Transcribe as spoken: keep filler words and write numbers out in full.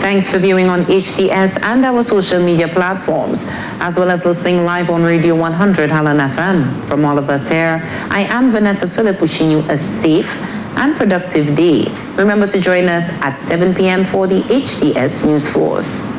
Thanks for viewing on H D S and our social media platforms, as well as listening live on Radio one hundred Highland F M. From all of us here, I am Vanetta Philip wishing you a safe and productive day. Remember to join us at seven p m for the H D S News Force.